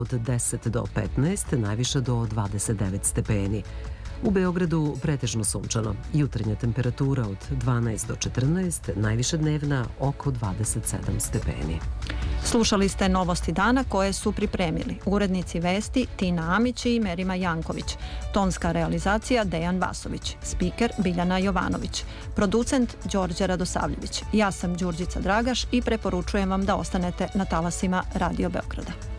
od 10 do 15, najviše do 29 stepeni. U Beogradu pretežno sunčano. Jutarnja temperatura od 12 do 14, najviše dnevna oko 27 stepeni. Slušali ste novosti dana koje su pripremili urednici vesti Tina Amić i Merima Janković, tonska realizacija Dejan Vasović, spiker Biljana Jovanović, producent Đorđe Radosavljević. Ja sam Đurđica Dragaš i preporučujem vam da ostanete na talasima Radio Beograda.